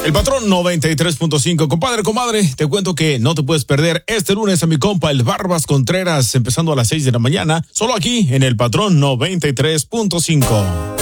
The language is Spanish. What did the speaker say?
El Patrón 93.5. Compadre, comadre, te cuento que no te puedes perder este lunes a mi compa el Barbas Contreras, empezando a las 6 de la mañana, solo aquí en el Patrón 93.5.